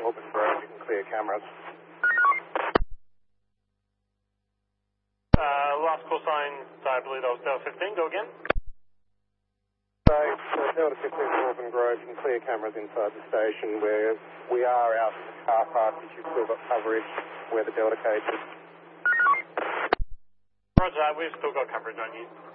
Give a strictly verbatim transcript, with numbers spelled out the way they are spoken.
Auburn Grove, you can clear cameras. Uh, last call sign, I believe that was Delta fifteen, go again. So, uh, Delta fifteen Auburn Grove, you can clear cameras inside the station where we are out in the car park, which you've still got coverage where the Delta cage is. Roger that, we've still got coverage on you.